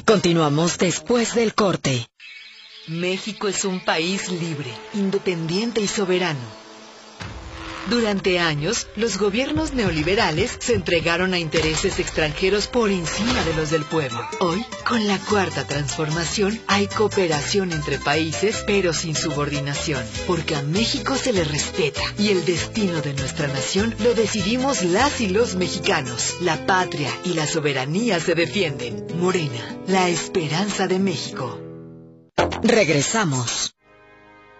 Continuamos después del corte. México es un país libre, independiente y soberano. Durante años, los gobiernos neoliberales se entregaron a intereses extranjeros por encima de los del pueblo. Hoy, con la Cuarta Transformación, hay cooperación entre países, pero sin subordinación, porque a México se le respeta y el destino de nuestra nación lo decidimos las y los mexicanos. La patria y la soberanía se defienden. Morena, la esperanza de México. Regresamos.